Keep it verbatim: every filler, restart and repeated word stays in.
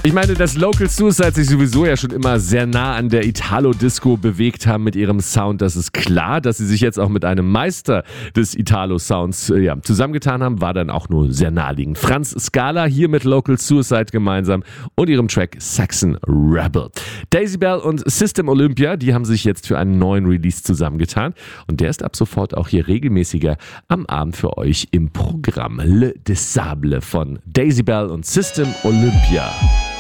Ich meine, dass Local Suicide sich sowieso ja schon immer sehr nah an der Italo-Disco bewegt haben mit ihrem Sound, das ist klar. Dass sie sich jetzt auch mit einem Meister des Italo-Sounds äh, ja, zusammengetan haben, war dann auch nur sehr naheliegend. Franz Scala hier mit Local Suicide gemeinsam und ihrem Track Saxon Rebel. Daisy Bell und System Olympia, die haben sich jetzt für einen neuen Release zusammengetan und der ist ab sofort auch hier regelmäßiger am Abend für euch im Programm. Le Desable von Daisy Bell und System Olympia.